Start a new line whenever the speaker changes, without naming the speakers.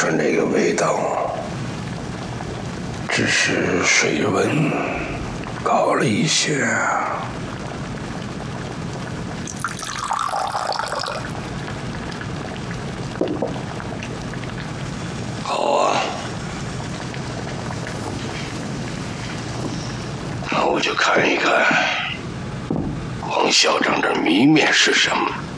就是那个味道，只是水温高了一些。好啊，那我就看一看王校长这谜面是什么。